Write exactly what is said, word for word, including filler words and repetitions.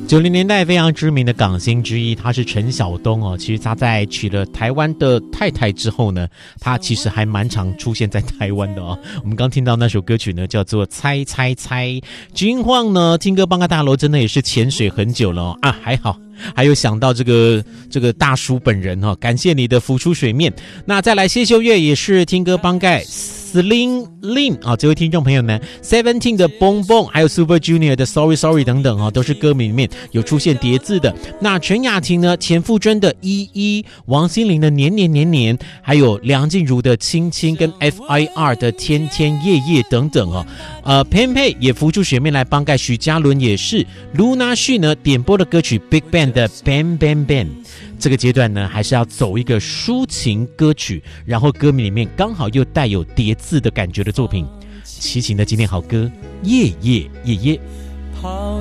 九零年代非常知名的港星之一，他是陈晓东哦。其实他在娶了台湾的太太之后呢，他其实还蛮常出现在台湾的哦。我们刚听到那首歌曲呢，叫做《猜猜猜》。金晃呢，听歌帮个大楼真的也是潜水很久了哦啊，还好。还有想到这个这个大叔本人哈、哦，感谢你的浮出水面。那再来谢秀月也是听歌帮盖 Sling Lin 啊，这位听众朋友呢 Seventeen 的 Bong Bong， 还有 Super Junior 的 Sorry Sorry 等等啊，都是歌名里面有出现叠字的。那陈雅婷呢，钱馥甄的依依，王心凌的年年年年，还有梁静茹的亲亲跟 F I R 的天天夜夜等等哦。呃，佩佩也浮出水面来帮盖，许嘉伦也是 Luna Xu 呢点播的歌曲 Big Bang的 Bang Bang Bang。这个阶段呢，还是要走一个抒情歌曲，然后歌名里面刚好又带有叠字的感觉的作品。齐秦的经典好歌，夜夜夜夜。